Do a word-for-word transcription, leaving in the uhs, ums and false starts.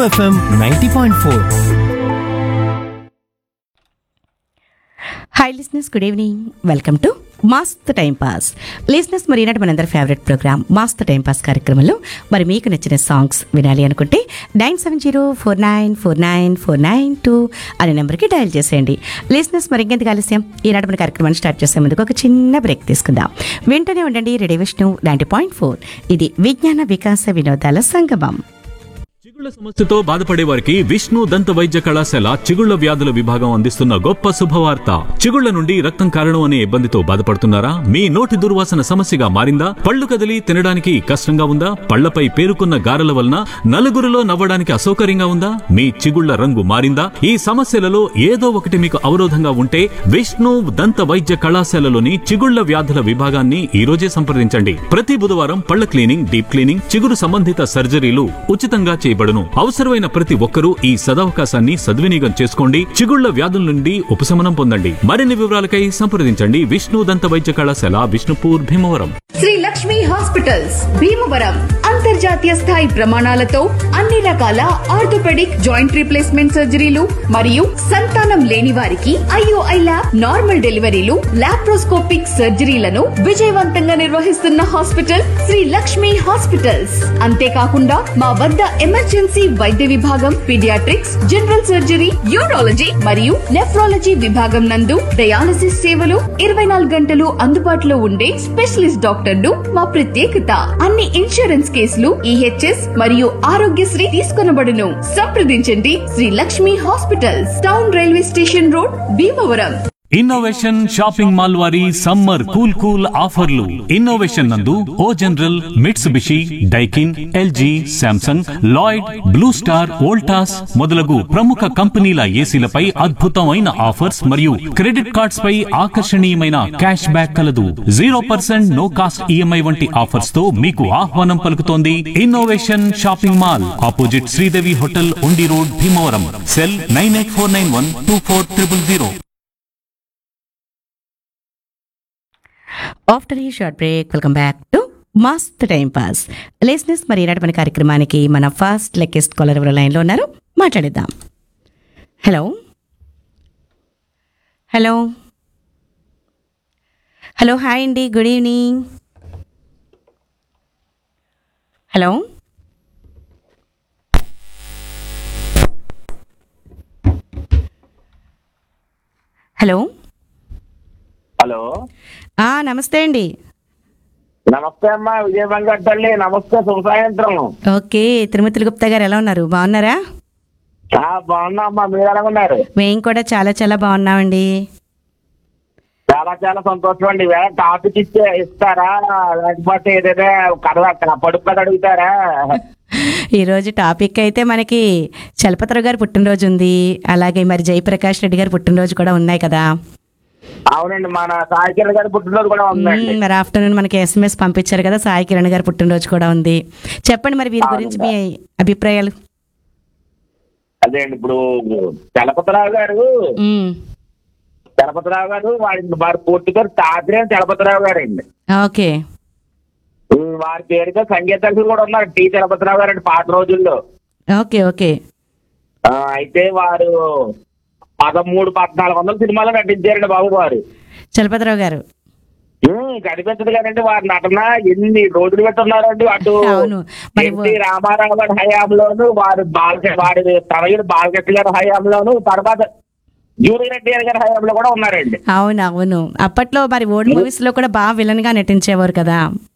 FM ninety point four. Hi listeners, good evening. Welcome to మస్త్ time pass. Listeners, మరి ఈనాటి మనందరి favourite programme మస్త్ టైం పాస్ కార్యక్రమంలో మరి మీకు నచ్చిన సాంగ్స్ వినాలి అనుకుంటే nine seven zero four nine four nine four nine two అనే నెంబర్కి డయల్ చేసేయండి. లిస్నర్స్, మరి ఇంకెందుకు ఆలస్యం, ఈనాటి మన కార్యక్రమాన్ని స్టార్ట్ చేసే ముందుకు ఒక చిన్న బ్రేక్ తీసుకుందాం. వెంటనే ఉండండి radio Vishnu ninety point four. ఇది విజ్ఞాన వికాస వినోదాల సంగమం. చిగుళ్ల సమస్యతో బాధపడే వారికి విష్ణు దంత వైద్య కళాశాల చిగుళ్ల వ్యాధుల విభాగం అందిస్తున్న గొప్ప శుభవార్త. చిగుళ్ల నుండి రక్తం కారణం అనే ఇబ్బందితో బాధపడుతున్నారా? మీ నోటి దుర్వాసన సమస్యగా మారిందా? పళ్ళు కదిలి తినడానికి కష్టంగా ఉందా? పళ్లపై పేరుకున్న గారెల వలన నలుగురిలో నవ్వడానికి అసౌకర్యంగా ఉందా? మీ చిగుళ్ల రంగు మారిందా? ఈ సమస్యలలో ఏదో ఒకటి మీకు అవరోధంగా ఉంటే విష్ణు దంత వైద్య కళాశాలలోని చిగుళ్ల వ్యాధుల విభాగాన్ని ఈ రోజే సంప్రదించండి. ప్రతి బుధవారం పళ్ల క్లీనింగ్, డీప్ క్లీనింగ్, చిగురు సంబంధిత సర్జరీలు ఉచితంగా చేయబడును. అవసరమైన ప్రతి ఒక్కరూ ఈ సదవకాశాన్ని సద్వినియోగం చేసుకోండి. చిగుళ్ల వ్యాధుల నుండి ఉపశమనం పొందండి. మరిన్ని వివరాలకై సంప్రదించండి విష్ణు దంత వైద్య కళాశాల, విష్ణుపూర్, భీమవరం. శ్రీ లక్ష్మి హాస్పిటల్స్, భీమవరం. అంతర్జాతీయ స్థాయి ప్రమాణాలతో అన్ని రకాల ఆర్థోపెడిక్, జాయింట్ రీప్లేస్మెంట్ సర్జరీలు మరియు సంతానం లేని వారికి ఐఓఐ ల్యాబ్, నార్మల్ డెలివరీలు, లాప్రోస్కోపిక్ సర్జరీలను విజయవంతంగా నిర్వహిస్తున్న హాస్పిటల్ శ్రీ లక్ష్మి హాస్పిటల్స్. అంతేకాకుండా మా వద్ద ఎమర్జెన్సీ వైద్య విభాగం, పీడియాట్రిక్స్, జనరల్ సర్జరీ, యూరాలజీ మరియు నెఫ్రాలజీ విభాగం నందు డయాలసిస్ సేవలు ఇరవై నాలుగు గంటలు అందుబాటులో ఉండే స్పెషలిస్ట్ డాక్టర్లు మా ప్రత్యేకత. అన్ని ఇన్సూరెన్స్ కేసులు ఈహెచ్ఎస్ మరియు ఆరోగ్యశ్రీ తీసుకొనబడును. సంప్రదించండి Shri Lakshmi hospitals, town railway station road, Bhimavaram. Innovation shopping mall వారి సమ్మర్ కూల్ కూల్ ఆఫర్లు. ఇన్నోవేషన్ నందు ఓ general, Mitsubishi, Daikin, LG, Samsung, Lloyd, blue star, Voltas మొదలగు ప్రముఖ కంపెనీల ఏసీలపై అద్భుతమైన ఆఫర్స్ మరియు క్రెడిట్ కార్డ్స్ పై ఆకర్షణీయమైన క్యాష్ బ్యాక్ కలదు. Zero percent no cost EMI వంటి ఆఫర్స్ తో మీకు ఆహ్వానం పలుకుతోంది innovation shopping mall, opposite Sridevi hotel, ఉండి road, Bhimavaram. Cell nine eight four nine one two four triple zero. After ఈ short break, welcome back to మస్త్ టైం పాస్. లిసనర్స్, మరి ఈనాటి మన కార్యక్రమానికి మన ఫస్ట్ లెక్కెస్ట్ కాలర్ ఎవరు లైన్లో ఉన్నారు, మాట్లాడిద్దాం. హలో హలో హలో హాయ్ అండి, good evening. Hello hello hello ఆ, నమస్తే అండి. నమస్తే అమ్మా, విజయ వెంకట్ తల్లి. నమస్తే, శుభ సాయంత్రం. ఓకే, తిరుమతి గుప్తా గారు ఎలా ఉన్నారు, బాగున్నారా? ఆ, బాగున్నా అమ్మా, మీరు ఎలా ఉన్నారు? మేము కూడా చాలా చాలా బాగున్నామండి. చాలా చాలా సంతోషం అండి. వేళ టాపిక్ ఇచ్చే ఇస్తారా, లేకపోతే ఏదైనా కథ పడుపు కథ అడుగుతారా? ఈరోజు టాపిక్ అయితే మనకి చలపతిరావు గారి పుట్టినరోజు ఉంది, అలాగే మరి జయప్రకాష్ రెడ్డి గారి పుట్టినరోజు కూడా ఉన్నాయి కదా. అవునండి, మన సాయి కిరణ్ గారి పుట్టినరోజు కూడా ఉందండి. మరి ఆఫ్టర్నూన్ మనకి ఎస్ఎంఎస్ పంపించారు కదా, సాయి కిరణ్ గారి పుట్టినరోజు కూడా ఉంది. చెప్పండి మరి వీరి గురించి మీ అభిప్రాయాలు. అదే అండి, ఇప్పుడు చలపతిరావు గారు మ్మ్. చలపతిరావు గారు వారి వారి పూర్తి పేరు తాతిరేని చలపతిరావు గారు అండి. ఓకే. వారి పేరుగా సంగీత దర్శకులు కూడా ఉన్నారు, టి చలపతిరావు గారు అండి, పాత రోజుల్లో. ఓకే ఓకే ఆ, అయితే వారు పదమూడు పద్నాలుగు వందల సినిమాలో నటించారండి బాబు వారు. చలపతిరావు గారు ఉమ్, కనిపించదు కదండి వారి నటన, ఎన్ని రోజులు పెట్టున్నారండి. అటు అవును. మరి ఎన్టీ రామారావు గారి హయాంలోను, వారు బాల వారి తనయుడు బాలకృష్ణ గారి హయాంలోను, తర్వాత జూనియర్ ఎన్టీఆర్ గారి హయాంలో కూడా ఉన్నారండి. అవును అవును అప్పట్లో మరి ఓల్డ్ మూవీస్ లో కూడా బాగా విలన్ గా నటించేవారు కదా.